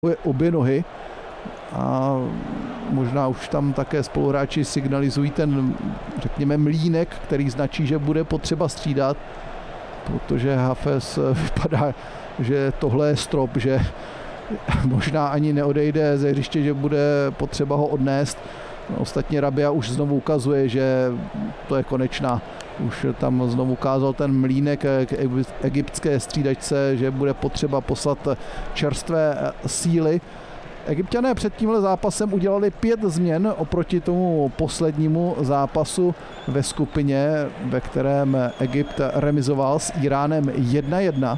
obě nohy a možná už tam také spoluhráči signalizují ten, řekněme, mlýnek, který značí, že bude potřeba střídat, protože Hafez vypadá, že tohle je strop, že možná ani neodejde ze hřiště, že bude potřeba ho odnést. Ostatně Rabia už znovu ukazuje, že to je konečná. Už tam znovu ukázal ten mlýnek k egyptské střídačce, že bude potřeba poslat čerstvé síly. Egypťané před tímhle zápasem udělali 5 změn oproti tomu poslednímu zápasu ve skupině, ve kterém Egypt remizoval s Iránem 1-1.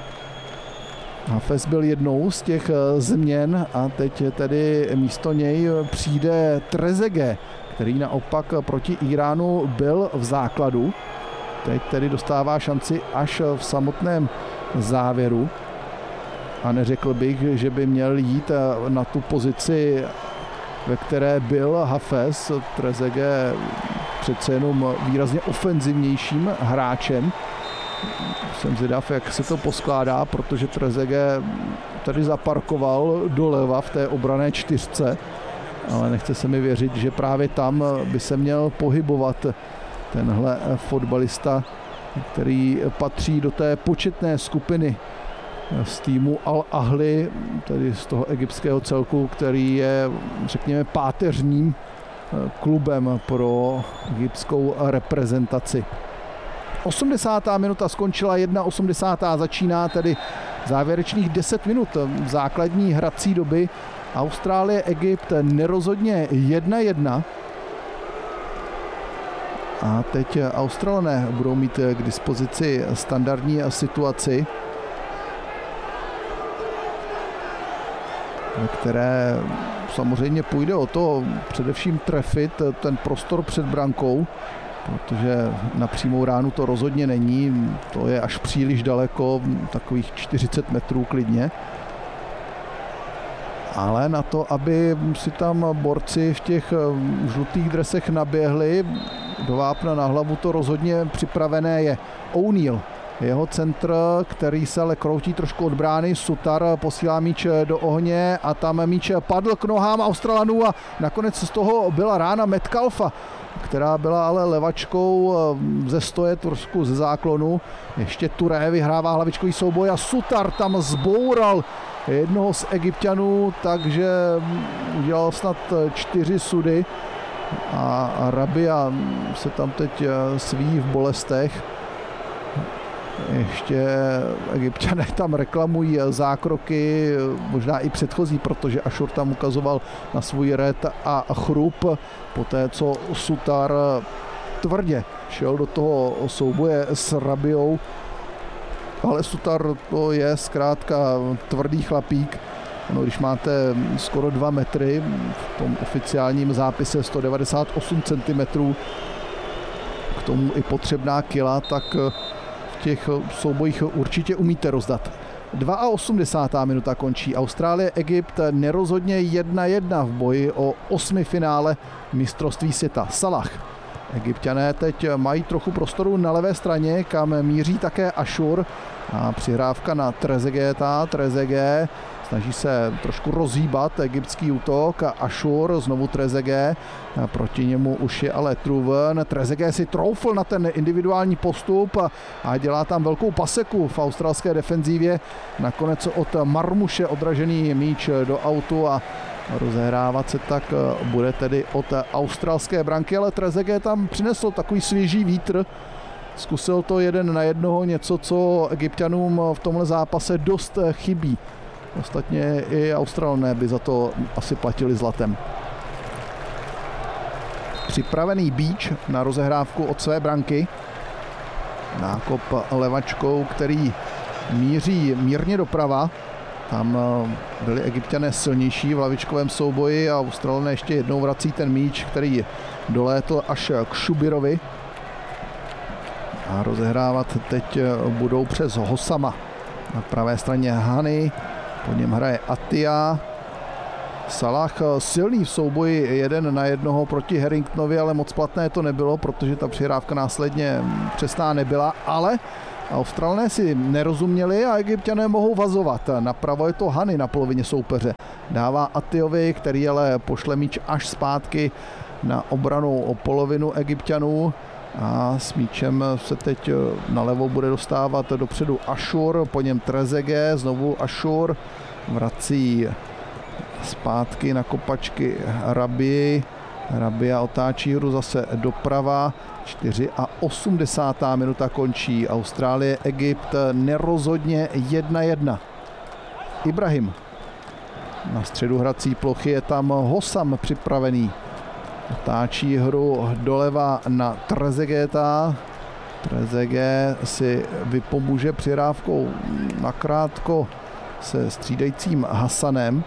Hafez byl jednou z těch změn a teď tedy místo něj přijde Trezeguet, který naopak proti Iránu byl v základu. Teď tedy dostává šanci až v samotném závěru. A neřekl bych, že by měl jít na tu pozici, ve které byl Hafez. Trezeguet přece jenom výrazně ofenzivnějším hráčem. Jsem zvědav, jak se to poskládá, protože Trezeguet tady zaparkoval doleva v té obranné čtyřce, ale nechce se mi věřit, že právě tam by se měl pohybovat tenhle fotbalista, který patří do té početné skupiny z týmu Al-Ahli, tedy z toho egyptského celku, který je, řekněme, páteřním klubem pro egyptskou reprezentaci. 80. minuta skončila, 81. začíná tedy závěrečných 10 minut základní hrací doby. Austrálie, Egypt nerozhodně 1-1. A teď Australané budou mít k dispozici standardní situaci, ve které samozřejmě půjde o to především trefit ten prostor před brankou, protože na přímou ránu to rozhodně není, to je až příliš daleko, takových 40 metrů klidně. Ale na to, aby si tam borci v těch žlutých dresech naběhli do vápna na hlavu, to rozhodně připravené je. O'Neal, jeho centr, který se ale kroutí trošku od brány, Sutar posílá míč do ohně a tam míč padl k nohám Australanů a nakonec z toho byla rána Metcalfa, která byla ale levačkou ze stoje, trošku ze záklonu. Ještě Touré vyhrává hlavičkový souboj a Sutar tam zboural jednoho z Egypťanů, takže udělal snad 4 sudy a Rabia se tam teď sví v bolestech. Ještě Egypťané tam reklamují zákroky, možná i předchozí, protože Ašur tam ukazoval na svůj red a chrup, poté co Sutar tvrdě šel do toho souboje s Rabiou. Ale Sutar to je zkrátka tvrdý chlapík. No, když máte skoro 2 metry, v tom oficiálním zápise 198 cm, k tomu i potřebná kila, tak v těch soubojích určitě umíte rozdat. 82. minuta končí. Austrálie, Egypt nerozhodně 1-1 v boji o 8. finále mistrovství světa. Salah. Egypťané teď mají trochu prostoru na levé straně, kam míří také Ašur. A přihrávka na Trezegueta. Trezeguet snaží se trošku rozhýbat egyptský útok. Ašur, znovu Trezeguet. Proti němu už je ale Truven. Trezeguet si troufl na ten individuální postup a dělá tam velkou paseku v australské defenzívě. Nakonec od Marmuše odražený míč do autu a rozehrávat se tak bude tedy od australské branky, ale Trezeguet tam přinesl takový svěží vítr. Zkusil to 1 na 1, něco, co Egypťanům v tomhle zápase dost chybí. Ostatně i Australané by za to asi platili zlatem. Připravený Beach na rozehrávku od své branky. Nákop levačkou, který míří mírně doprava. Tam byli Egypťané silnější v lavičkovém souboji a Australané ještě jednou vrací ten míč, který dolétl až k Šubirovi. A rozehrávat teď budou přes Hosama. Na pravé straně Hani, po něm hraje Atia. Salah silný v souboji 1 na 1 proti Harringtonovi, ale moc platné to nebylo, protože ta přihrávka následně přesná nebyla, ale Australané si nerozuměli a Egypťané mohou vazovat. Napravo je to Hany na polovině soupeře. Dává Atiovi, který ale pošle míč až zpátky na obranu o polovinu Egypťanů. A s míčem se teď nalevo bude dostávat dopředu Ašur, po něm Trezeguet, znovu Ašur. Vrací zpátky na kopačky Rabii. Rabia otáčí hru zase doprava. 84. minuta končí. Austrálie, Egypt nerozhodně 1-1. Ibrahim. Na středu hrací plochy je tam Hossam připravený. Otáčí hru doleva na Trezegueta. Trezeguet si vypomůže přihrávkou nakrátko se střídajícím Hassanem.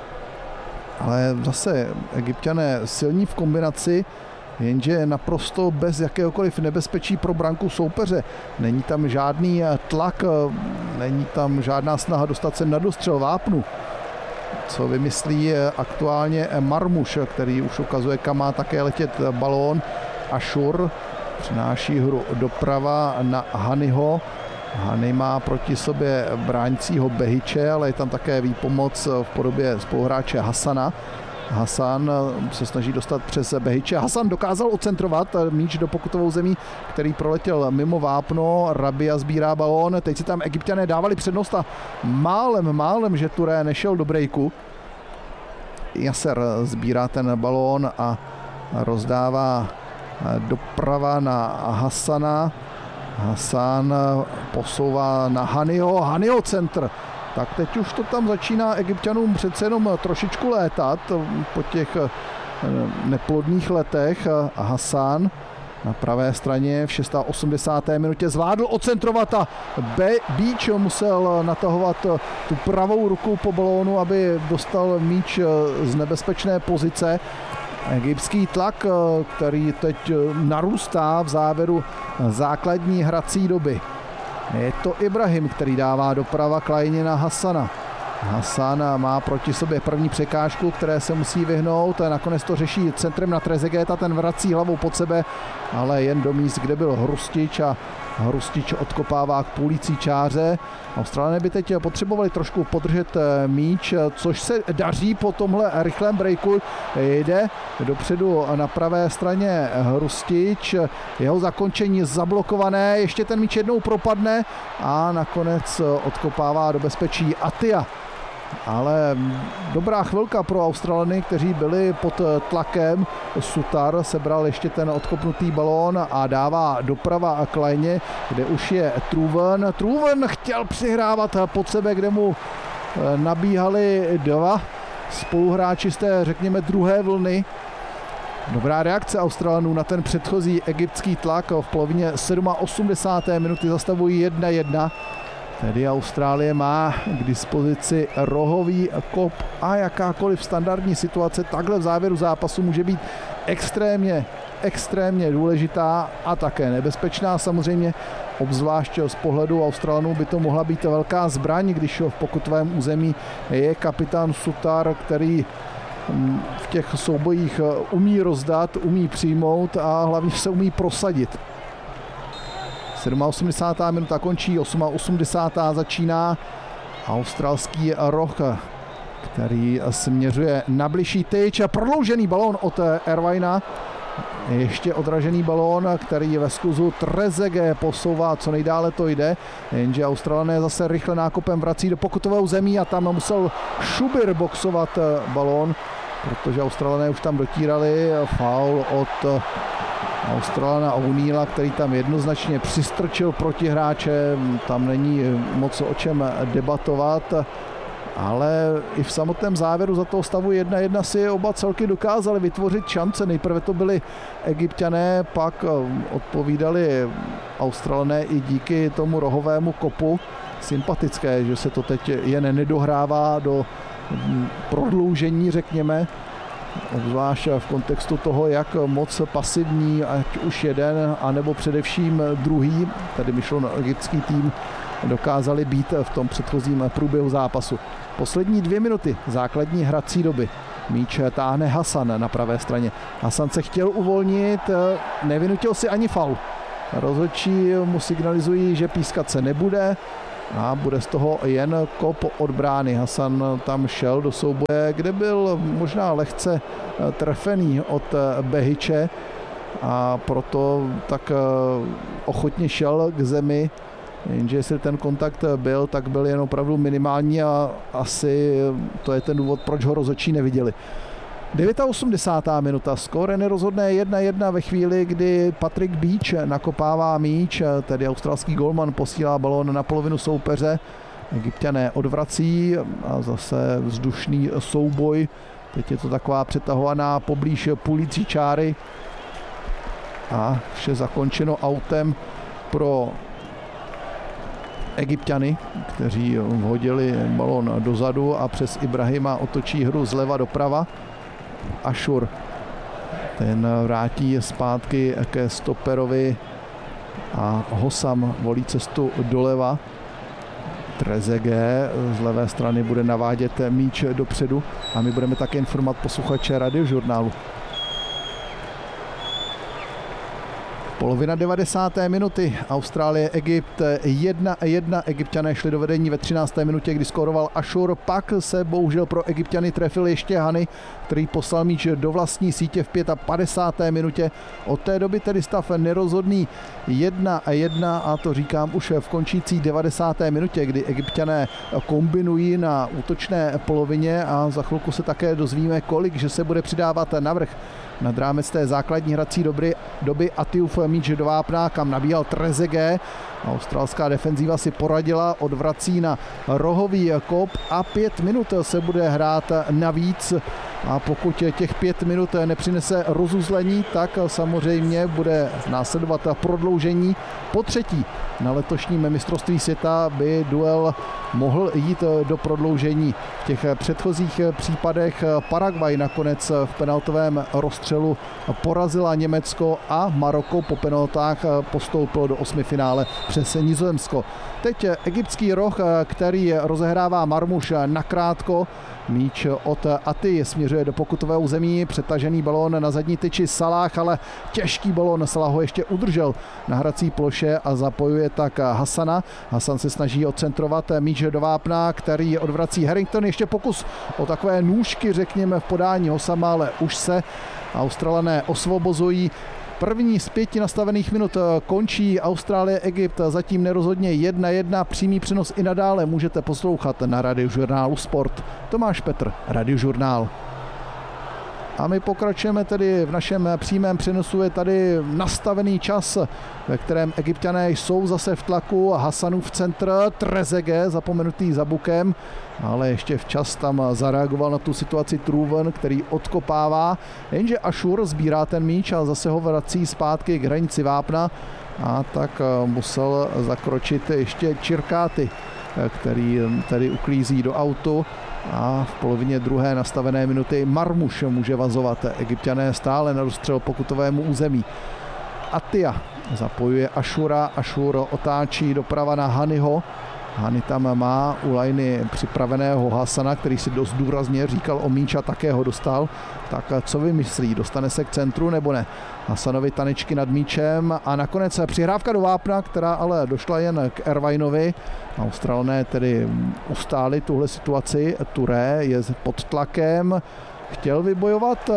Ale zase Egypťané silní v kombinaci, jenže naprosto bez jakéhokoliv nebezpečí pro branku soupeře. Není tam žádný tlak, není tam žádná snaha dostat se na dostřel vápnu. Co vymyslí aktuálně Marmuš, který už ukazuje, kam má také letět balón. Ašur přináší hru doprava na Hanyho. Hany má proti sobě bránícího Behiče, ale je tam také výpomoc v podobě spoluhráče Hassana. Hassan se snaží dostat přes Behiče. Hassan dokázal ocentrovat míč do pokutovou zemí, který proletěl mimo vápno. Rabia sbírá balón. Teď si tam Egypťané dávali přednost a málem, že Touré nešel do breaku. Yasser sbírá ten balón a rozdává doprava na Hassana. Hassan posouvá na Hanyho. Hanyho centr. Tak teď už to tam začíná Egypťanům přece jenom trošičku létat po těch neplodných letech. A Hassan na pravé straně v 86. minutě zvládl ocentrovat a Beach musel natahovat tu pravou ruku po balónu, aby dostal míč z nebezpečné pozice. Egyptský tlak, který teď narůstá v závěru základní hrací doby. Je to Ibrahim, který dává doprava k lajně na Hassana. Hassan má proti sobě první překážku, které se musí vyhnout. Nakonec to řeší centrem na Trezegueta, ten vrací hlavou pod sebe, ale jen do míst, kde byl Hrustič a Hrustič odkopává k půlící čáře. Australané by teď potřebovali trošku podržet míč, což se daří po tomhle rychlém breaku. Jde dopředu na pravé straně Hrustič, jeho zakončení zablokované, ještě ten míč jednou propadne a nakonec odkopává do bezpečí Atia. Ale dobrá chvilka pro Australany, kteří byli pod tlakem. Sutar sebral ještě ten odkopnutý balón a dává doprava k lajně, kde už je Truven. Truven chtěl přihrávat pod sebe, kde mu nabíhali dva spoluhráči z té, řekněme, druhé vlny. Dobrá reakce Australanů na ten předchozí egyptský tlak. V polovině 87. minuty zastavují 1-1. Tedy Austrálie má k dispozici rohový kop a jakákoliv standardní situace takhle v závěru zápasu může být extrémně důležitá a také nebezpečná. Samozřejmě obzvlášť z pohledu Australanů by to mohla být velká zbraň, když v pokutovém území je kapitán Sutar, který v těch soubojích umí rozdat, umí přijmout a hlavně se umí prosadit. 87. minuta končí, 88. začíná. Australský roh, který směřuje na bližší tyč. Prodloužený balón od Irvina. Ještě odražený balón, který ve skluzu Trezeguet posouvá, co nejdále to jde. Jenže Australané zase rychle nákopem vrací do pokutového zemí a tam musel Šubir boxovat balón, protože Australané už tam dotírali. Faul od Australana O'Neilla, který tam jednoznačně přistrčil protihráče, tam není moc o čem debatovat, ale i v samotném závěru za toho stavu 1-1 si oba celky dokázali vytvořit šance. Nejprve to byli Egypťané, pak odpovídali Australané i díky tomu rohovému kopu. Sympatické, že se to teď jen nedohrává do prodloužení, řekněme, obzvlášť v kontextu toho, jak moc pasivní, ať už jeden, anebo především druhý, tady myšlo na egyptský tým, dokázali být v tom předchozím průběhu zápasu. Poslední 2 minuty základní hrací doby. Míč táhne Hassan na pravé straně. Hassan se chtěl uvolnit, nevynutil si ani faul. Rozhodčí mu signalizují, že pískat se nebude a bude z toho jen kop od brány. Hasan tam šel do souboje, kde byl možná lehce trefený od Behiče a proto tak ochotně šel k zemi, jenže jestli ten kontakt byl, tak byl jen opravdu minimální a asi to je ten důvod, proč ho rozhodčí neviděli. 89. minuta, skóre nerozhodné 1-1 ve chvíli, kdy Patrick Beach nakopává míč, tedy australský golman posílá balón na polovinu soupeře. Egypťané odvrací a zase vzdušný souboj. Teď je to taková přetahovaná poblíž půlící čáry a vše zakončeno autem pro Egypťany, kteří vhodili balón dozadu a přes Ibrahima otočí hru zleva doprava. Ašur, ten vrátí zpátky ke stoperovi a Hossam volí cestu doleva. Trezeguet z levé strany bude navádět míč dopředu a my budeme také informovat posluchače Radiožurnálu. Polovina 90. minuty, Austrálie, Egypt 1-1, Egypťané šli do vedení ve 13. minutě, kdy skóroval Ašur, pak se bohužel pro Egypťany trefil ještě Hani, který poslal míč do vlastní sítě v 55. minutě. Od té doby tedy stav nerozhodný 1-1 a to říkám už v končící 90. minutě, kdy Egypťané kombinují na útočné polovině a za chvilku se také dozvíme, kolik, že se bude přidávat navrch. Nad rámec té základní hrací doby Atiouf míč do vápna, kam nabíhal Trezeguet. Australská defenzíva si poradila, odvrací na rohový kop a 5 minut se bude hrát navíc. A pokud těch 5 minut nepřinese rozuzlení, tak samozřejmě bude následovat prodloužení. Po třetí na letošním mistrovství světa by duel mohl jít do prodloužení. V těch předchozích případech Paraguay nakonec v penaltovém rozstřelu porazila Německo a Maroko po penaltách postoupilo do osmifinále přes Nizozemsko. Teď egyptský roh, který rozehrává Marmuš nakrátko. Míč od Aty směřuje do pokutového území, přetažený balón na zadní tyči Salah, ale těžký balón, Salah ho ještě udržel na hrací ploše a zapojuje tak Hasana. Hasan se snaží odcentrovat míč do vápna, který odvrací Harrington, ještě pokus o takové nůžky, řekněme, v podání Hossama, ale už se Australané osvobozují. První z 5 nastavených minut končí Austrálie, Egypt, zatím nerozhodně 1-1. Přímý přenos i nadále můžete poslouchat na Radiožurnálu Sport. Tomáš Petr, Radiožurnál. A my pokračujeme tedy v našem přímém přenosu. Je tady nastavený čas, ve kterém Egypťané jsou zase v tlaku. Hasanův centr, Trezeguet zapomenutý za bukem, ale ještě včas tam zareagoval na tu situaci Truven, který odkopává. Jenže Ašur sbírá ten míč a zase ho vrací zpátky k hranici vápna a tak musel zakročit ještě Čirkáty, který tedy uklízí do autu. A v polovině druhé nastavené minuty Marmuš může vazovat. Egypťané stále na rozstřel pokutovému území. Atia zapojuje Ašura, Ašur otáčí doprava na Haniho. Hani tam má u lajny připraveného Hasana, který si dost důrazně říkal o míč a také ho dostal. Tak co vymyslí? Dostane se k centru nebo ne? Hasanovi tanečky nad míčem a nakonec přihrávka do vápna, která ale došla jen k Irvinovi. Australané tedy ustáli tuhle situaci. Touré je pod tlakem, chtěl vybojovat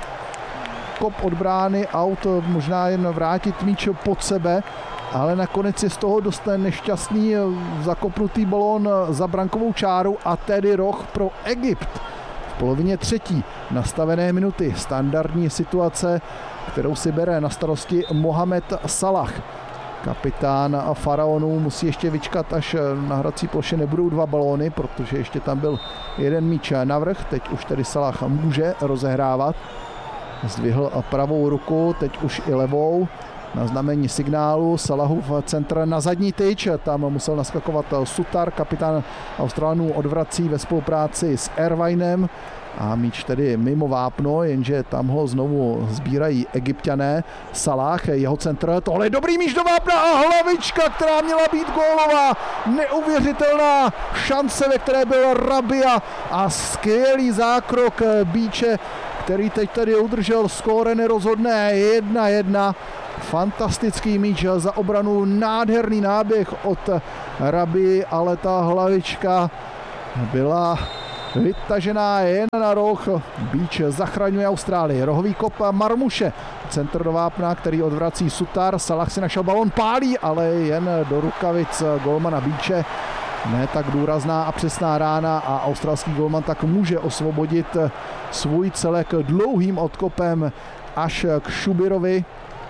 kop od brány, out, možná jen vrátit míč pod sebe, ale nakonec je z toho dost nešťastný zakopnutý balón za brankovou čáru a tedy roh pro Egypt. V polovině třetí nastavené minuty, standardní situace, kterou si bere na starosti Mohamed Salah. Kapitán Faraonů musí ještě vyčkat, až na hrací ploše nebudou 2 balóny, protože ještě tam byl jeden míč navrch. Teď už tedy Salah může rozehrávat. Zdvihl pravou ruku, teď už i levou. Na znamení signálu Salahův centr na zadní tyč, tam musel naskakovat Sutar, kapitán Australanů odvrací ve spolupráci s Irvinem a míč tedy mimo vápno, jenže tam ho znovu sbírají Egypťané. Salah, jeho centr, tohle je dobrý míč do vápna a hlavička, která měla být gólová. Neuvěřitelná šance, ve které byl Rabia a skvělý zákrok Beache, který teď tady udržel skóre nerozhodné 1-1. Fantastický míč za obranu, nádherný náběh od Rabii, ale ta hlavička byla vytažená jen na roh. Beach zachraňuje Austrálii. Rohový kop Marmuše. Centr do vápna, který odvrací Sutar. Salah si našel balon, pálí, ale jen do rukavic golmana Beache. Ne tak důrazná a přesná rána a australský golman tak může osvobodit svůj celek dlouhým odkopem až k Šubirovi.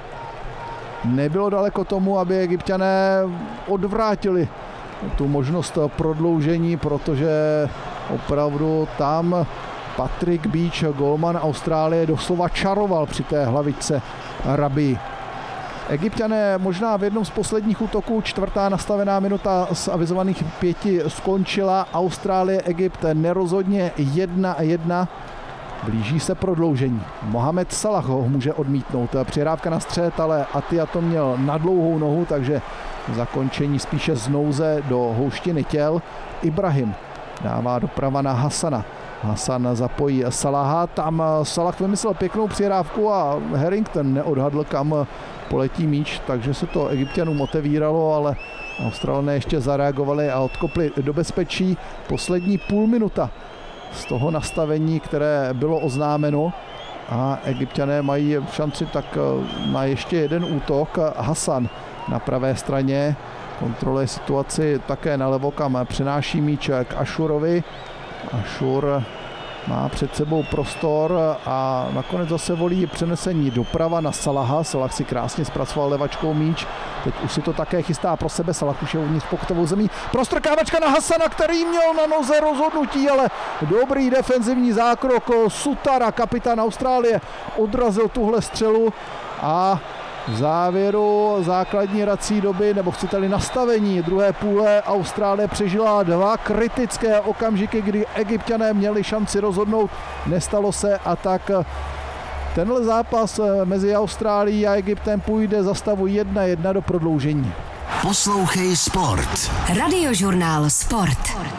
Nebylo daleko tomu, aby Egypťané odvrátili tu možnost prodloužení, protože opravdu tam Patrick Beach, golman Austrálie, doslova čaroval při té hlavičce Rabii. Egypťané možná v jednom z posledních útoků, 4. nastavená minuta z avizovaných 5 skončila. Austrálie, Egypt nerozhodně 1-1. Blíží se prodloužení. Mohamed Salah ho může odmítnout. Přihrávka na střed, ale Atia to měl na dlouhou nohu, takže zakončení spíše z nouze do houštiny těl. Ibrahim dává doprava na Hasana. Hasan zapojí Salaha, tam Salah vymyslel pěknou přihrávku a Harrington neodhadl, kam poletí míč, takže se to Egypťanům otevíralo, ale Australané ještě zareagovali a odkopli do bezpečí. Poslední půl minuta z toho nastavení, které bylo oznámeno, a Egypťané mají šanci tak na ještě jeden útok. Hasan na pravé straně kontroluje situaci také nalevo, kam přenáší míč k Ashurovi. Ashur má před sebou prostor a nakonec zase volí přenesení doprava na Salaha. Salah si krásně zpracoval levačkou míč. Teď už si to také chystá pro sebe. Salah už je uvnitř pokutovou zemí. Prostrkávačka na Hasana, který měl na noze rozhodnutí, ale dobrý defenzivní zákrok Sutara, kapitán Austrálie, odrazil tuhle střelu a v závěru základní hrací doby, nebo chcete-li nastavení druhé půle, Austrálie přežila 2 kritické okamžiky, kdy Egypťané měli šanci rozhodnout. Nestalo se a tak tenhle zápas mezi Austrálií a Egyptem půjde za stavu 1-1 do prodloužení. Poslouchej Sport. Radiožurnál Sport.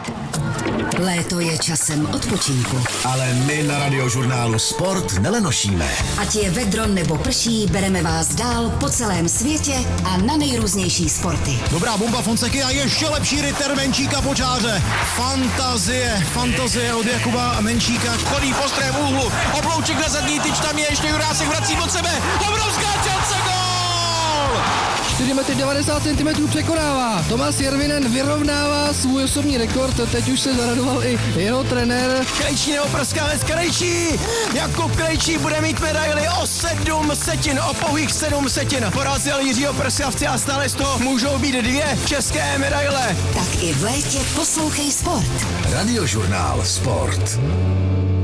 Léto je časem odpočinku. Ale my na Radiožurnálu Sport nelenošíme. Ať je vedro nebo prší, bereme vás dál po celém světě a na nejrůznější sporty. Dobrá bomba Fonseky a ještě lepší rytter Menčíka po čáře. Fantazie od Jakuba Menčíka. Chodí v ostrém úhlu, oblouček na zadní tyč, tam je ještě Jurásek, vrací od sebe. Obrovská šance, gól! 4,90 cm překonává. Tomáš Järvinen vyrovnává svůj osobní rekord, teď už se zaradoval i jeho trenér. Krejčí nebo Prskavec Krejčí. Jakub Krejčí bude mít medaili o 7 setin, o pouhých 7 setin. Porazil Jiřího Prskavce a stále z toho můžou být 2 české medaile. Tak i v létě poslouchej Sport. Radiožurnál Sport.